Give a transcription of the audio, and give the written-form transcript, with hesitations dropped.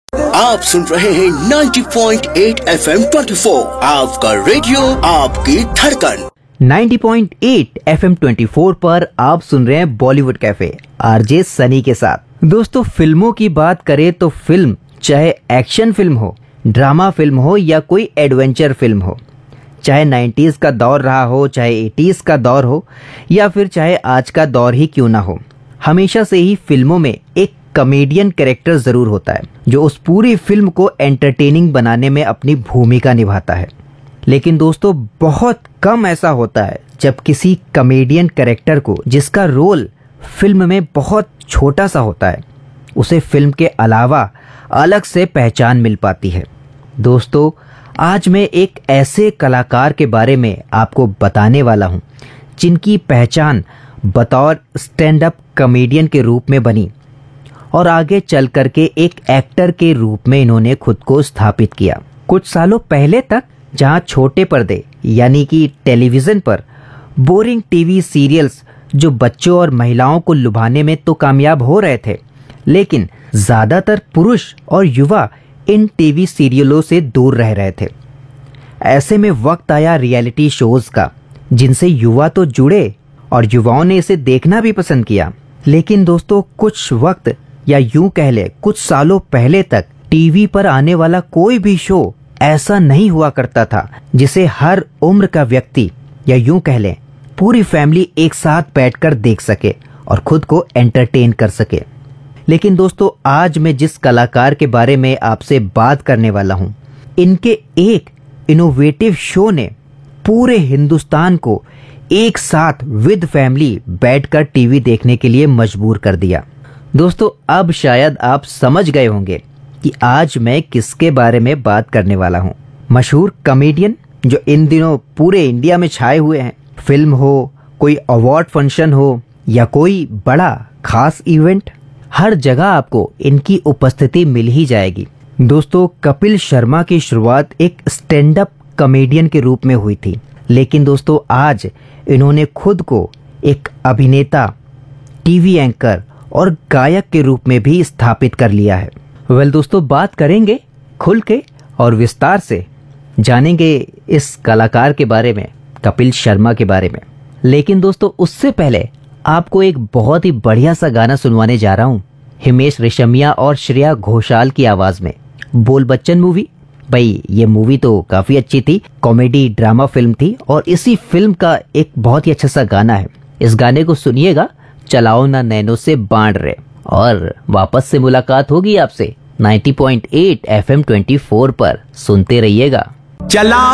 आप सुन रहे हैं 90.8 FM 24, आपका रेडियो आपकी धड़कन। 90.8 FM 24 पर आप सुन रहे हैं बॉलीवुड कैफे आरजे सनी के साथ। दोस्तों, फिल्मों की बात करें तो फिल्म चाहे एक्शन फिल्म हो, ड्रामा फिल्म हो या कोई एडवेंचर फिल्म हो, चाहे 90s का दौर रहा हो, चाहे 80s का दौर हो या फिर चाहे आज का दौर ही क्यों ना हो, हमेशा से ही फिल्मों में एक कॉमेडियन कैरेक्टर जरूर होता है जो उस पूरी फिल्म को एंटरटेनिंग बनाने में अपनी भूमिका निभाता है। लेकिन दोस्तों, बहुत कम ऐसा होता है जब किसी कॉमेडियन कैरेक्टर को, जिसका रोल फिल्म में बहुत छोटा सा होता है, उसे फिल्म के अलावा अलग से पहचान मिल पाती है। दोस्तों, आज मैं एक ऐसे कलाकार के बारे में आपको बताने वाला हूं जिनकी पहचान बतौर स्टैंड अप कॉमेडियन के रूप में बनी और आगे चल करके एक एक्टर के रूप में इन्होंने खुद को स्थापित किया। कुछ सालों पहले तक जहां छोटे पर्दे यानी कि टेलीविजन पर बोरिंग टीवी सीरियल्स जो बच्चों और महिलाओं को लुभाने में तो कामयाब हो रहे थे, लेकिन ज्यादातर पुरुष और युवा इन टीवी सीरियलों से दूर रह रहे थे। ऐसे में वक्त आया रियलिटी शोज का, जिनसे युवा तो जुड़े और युवाओं ने इसे देखना भी पसंद किया। लेकिन दोस्तों, कुछ वक्त या यूं कह ले कुछ सालों पहले तक टीवी पर आने वाला कोई भी शो ऐसा नहीं हुआ करता था जिसे हर उम्र का व्यक्ति या यूं कह ले पूरी फैमिली एक साथ बैठकर देख सके और खुद को एंटरटेन कर सके। लेकिन दोस्तों, आज मैं जिस कलाकार के बारे में आपसे बात करने वाला हूं, इनके एक इनोवेटिव शो ने पूरे हिंदुस्तान को एक साथ विद फैमिली बैठकर टीवी देखने के लिए मजबूर कर दिया। दोस्तों, अब शायद आप समझ गए होंगे कि आज मैं किसके बारे में बात करने वाला हूं। मशहूर कॉमेडियन जो इन दिनों पूरे इंडिया में छाए हुए हैं। फिल्म हो, कोई अवार्ड फंक्शन हो या कोई बड़ा खास इवेंट, हर जगह आपको इनकी उपस्थिति मिल ही जाएगी। दोस्तों, कपिल शर्मा की शुरुआत एक स्टैंड अप कॉमेडियन के रूप में हुई थी, लेकिन दोस्तों आज इन्होंने खुद को एक अभिनेता, टीवी एंकर और गायक के रूप में भी स्थापित कर लिया है। दोस्तों, बात करेंगे खुल के और विस्तार से, जानेंगे इस कलाकार के बारे में, कपिल शर्मा के बारे में। लेकिन दोस्तों, उससे पहले आपको एक बहुत ही बढ़िया सा गाना सुनवाने जा रहा हूं, हिमेश रेशमिया और श्रेया घोषाल की आवाज में। बोल बच्चन मूवी, भाई ये मूवी तो काफी अच्छी थी, कॉमेडी ड्रामा फिल्म थी और इसी फिल्म का एक बहुत ही अच्छा सा गाना है। इस गाने को सुनिएगा, चलाओ ना नैनो से बांट रहे, और वापस से मुलाकात होगी आपसे 90.8 FM 24 पर। सुनते रहिएगा। चलाओ